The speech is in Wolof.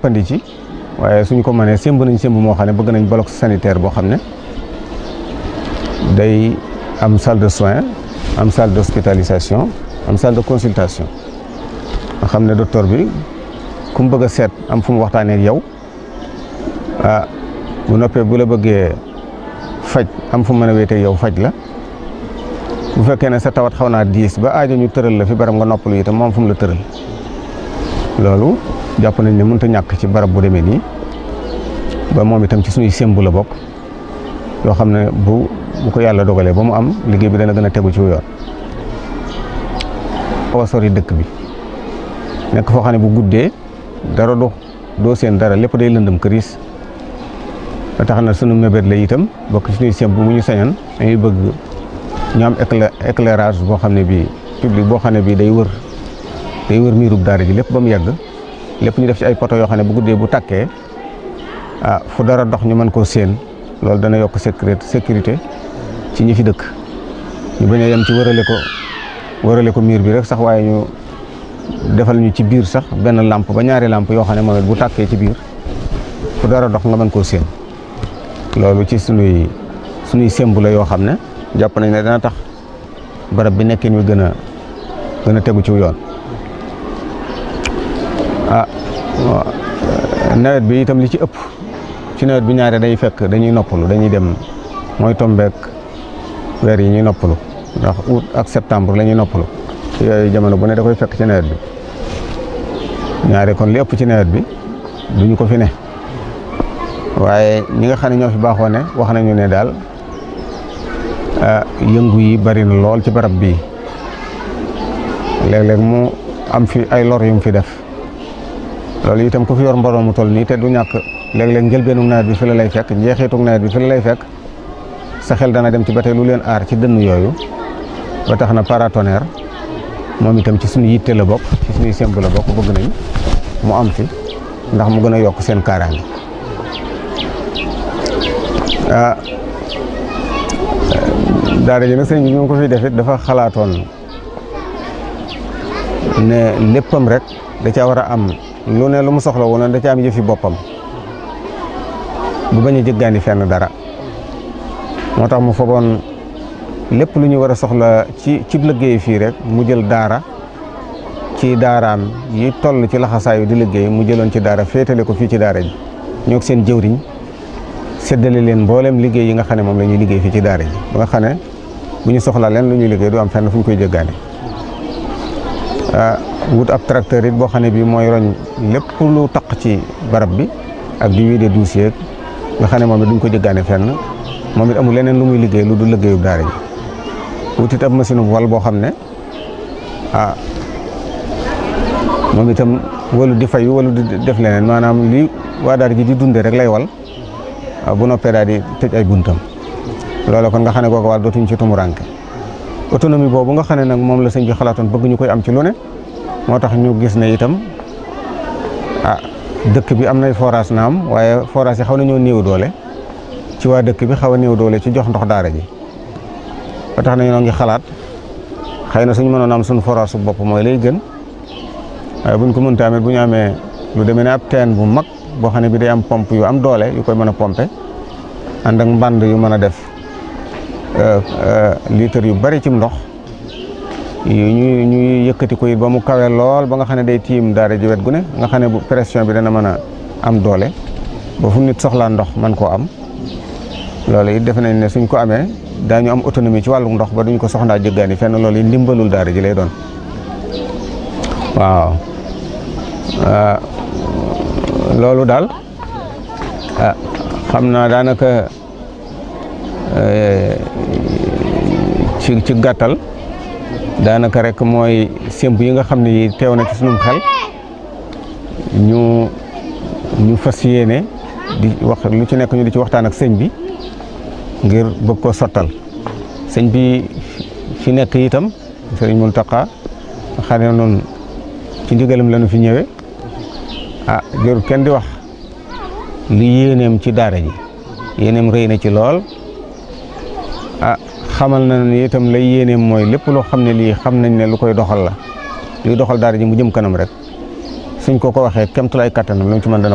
jàppandi ci waaye suñ ko mënee sémb nañ sémb moo xam ne bëgg nañ bloc sanitaire boo xam ne day am salle de soins am salle d'hospitalisation am salle de consultation nga xam ne docteur bi ku mu bëgg a seet am fu mu waxtaanee ak yow bu noppee bu la bëggee faj am fu mu mën a wéetee yow faj la bu fekkee ne sa tawat xaw naa diis ba aajo ñu tëral la fi barab nga noppalu itam moom fu mu la tëral loolu jàpp nañ ne mënut a ñàkk ci barab bu demee nii ba moom itam ci suñuy sémbu la bokk yoo xam ne bu ko yàlla dogalee ba mu am liggéey bi dana gën a tegu ci yoon. xaw a sori dëkk bi nekk foo xam ne bu guddee dara doo seen dara lépp day lëndëm këriis ba tax na sunu mébét la itam bokk ci suñuy sémbu bu ñu sañoon dañuy bëgg ñu am éclairage boo xam ne bii public boo xam ne bii day wër miirub daara ji lépp ba mu yàgg lépp ñu def ci ay poto yoo xam ne bu guddee bu tàkkee fu dara dox ñu mën koo séen loolu dana yokk sécurité ci ñi fi dëkk ñu bañ a yem ci wërale ko miir bi rek sax waaye ñu defal ñu ci biir sax benn lampe ba ñaari lampe yoo xam ne moom it bu tàkkee ci biir fu dara dox nga mën koo séen loolu ci sunuy sémbu la yoo xam ne jàpp nañ ne dana tax barab bi nekkin wi gën a tegu ci yoon. nawet bi itam li ci ëpp ci nawet bi ñaare day fekk dañuy noppalu dañuy dem mooy tombeek weer yi ñuy noppalu ndax août ak septembre la ñuy noppalu yooyu jamono bu ne da koy fekk ci nawet bi ñaare kon li ëpp ci nawet bi duñu ko fi ne waaye ñi nga xam ne ñoo fi baaxoo ne wax nañu ne daal yëngu yi bari na lool ci barab bii léeg-léeg mu am fi ay lor yu mu fi def loolu itam ku fi yor mbooloo mu toll nii te du ñàkk léeg-léeg njëlbeenu nawet bi fi la lay fekk njeexitu nawet bi fi la lay fekk sa xel dana dem ci ba tey lu leen aar ci dënn yooyu ba tax na paratonnerre moom itam ci suñu yitte la bokk ci suñuy sémbu la bokk bëgg nañ mu am fi ndax mu gën a yokk seen kaaraange daara ji nag sëñ bi ñu ko fi def it dafa xalaatoon ne léppam rek da caa war a am lu ne lu mu soxla woon da caa am yëfi boppam bu bañ a jëggaani fenn dara moo tax mu fogoon lépp lu ñu war a soxla ci liggéey fii rek mu jël daara ci daaraam yi toll ci laxasaayu di liggéey mu jëloon ci daara féetale ko fii ci daara ji ñoo seen jëwriñ séddale leen mboolem liggéey yi nga xam ne moom la ñuy liggéey fii ci daara ji ba nga xam ne bu ñu soxla leen lu ñuy liggéey du am fenn fu ñu koy jëggaane wut ab tracteur it boo xam ne bii mooy roñ lépp lu taq ci barab bi ak di wiide dossier nga xam ne moom it duñ ko jëggaane fenn moom it amul leneen lu muy liggéey lu du liggéeyub daara ji wut it ab machine bu wal boo xam ne moom itam walu di fayu walu di def leneen maanaam li waa daara ji di dunde rek lay wal bu noppee daal di tëj ay buntam loolu kon nga xam ne kooku wàll dootuñ ci tumuranke autonomie boobu nga xam ne nag moom la sëñ bi xalaatoon bëgg ñu koy am ci lu ne moo tax ñu gis ne itam dëkk bi am nay forage naam waaye forage yi xaw nañoo néew doole ci waa dëkk bi xaw a néew doole ci jox ndox daara ji ba tax na ñoo ngi xalaat xëy na suñu mënoon am suñu forage su bopp mooy lay gën waaye buñ ko mën tamit bu ñu amee lu demee ne ab teen bu mag boo xam ne bi day am pompe yu am doole yu koy mën a pomper ànd ak mbànd yu mën a def litre yu bari ci ndox ñuy yëkkati ko it ba mu kawe lool ba nga xam ne day tiim daara ji wet gu ne nga xam ne bu pression bi dana mën a am doole ba fu nit soxlaa ndox man koo am loolu it defe nañ ne suñ ko amee daañu am autonomie ci wàllu ndox ba duñ ko soxlaa jëggaani fenn loolu it ndimbalul daara ji lay doon waaw loolu daal xam naa daanaka ci gàttal daanaka rek mooy sémb yi nga xam ne yi teew na ci sunum xel ñu fas yéene di wax lu ci nekk ñu di ci waxtaan ak sëñ bi ngir bëgg ko sottal sëñ bi fi nekk itam sëriñ Mountakha xam ne noonu ci ndigalam la ñu fi ñëwee jërul kenn di wax li yéeneem ci daara ji yéeneem rëy na ci lool xamal na ni itam lay yéeneem mooy lépp loo xam ne lii xam nañ ne lu koy doxal la luy doxal daara ji mu jëm kanam rek suñ ko waxee kemtulaay kattanam lu mu ci mën dana